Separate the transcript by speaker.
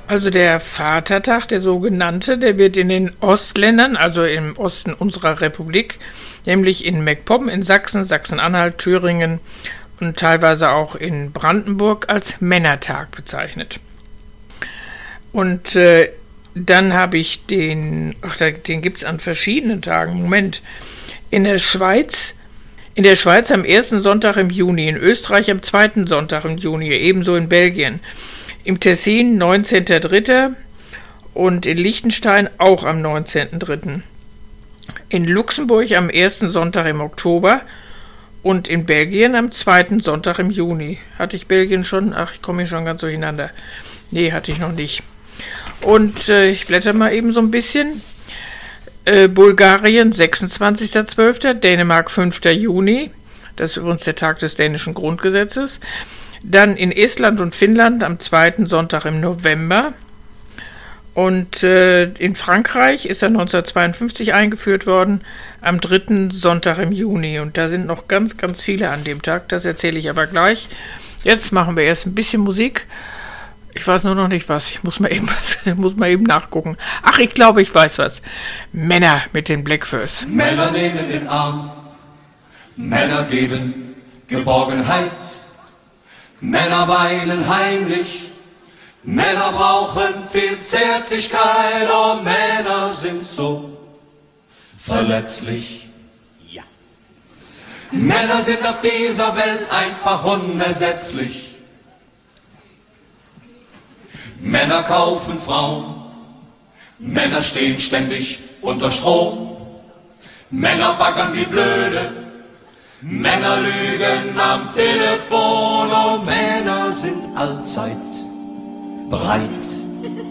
Speaker 1: Also der Vatertag, der sogenannte, der wird in den Ostländern, also im Osten unserer Republik, nämlich in MacPom in Sachsen, Sachsen-Anhalt, Thüringen und teilweise auch in Brandenburg als Männertag bezeichnet. Und dann habe ich den gibt es an verschiedenen Tagen. Moment. In der Schweiz am ersten Sonntag im Juni, in Österreich am zweiten Sonntag im Juni, ebenso in Belgien. Im Tessin 19.3. und in Liechtenstein auch am 19.3. In Luxemburg am ersten Sonntag im Oktober und in Belgien am zweiten Sonntag im Juni. Hatte ich Belgien schon? Ach, ich komme hier schon ganz durcheinander. Nee, hatte ich noch nicht. Und ich blätter mal eben so ein bisschen. Bulgarien 26.12., Dänemark 5. Juni. Das ist übrigens der Tag des dänischen Grundgesetzes. Dann in Estland und Finnland am zweiten Sonntag im November. Und in Frankreich ist er 1952 eingeführt worden, am dritten Sonntag im Juni. Und da sind noch ganz, ganz viele an dem Tag. Das erzähle ich aber gleich. Jetzt machen wir erst ein bisschen Musik. Ich weiß nur noch nicht was. Ich muss mal eben nachgucken. Ach, ich glaube, ich weiß was. Männer mit den Blackfurs.
Speaker 2: Männer nehmen den Arm. Männer geben Geborgenheit. Männer weinen heimlich. Männer brauchen viel Zärtlichkeit. Oh, Männer sind so verletzlich. Ja. Männer sind auf dieser Welt einfach unersetzlich. Männer kaufen Frauen, Männer stehen ständig unter Strom, Männer baggern wie blöde, Männer lügen am Telefon, und Männer sind allzeit bereit,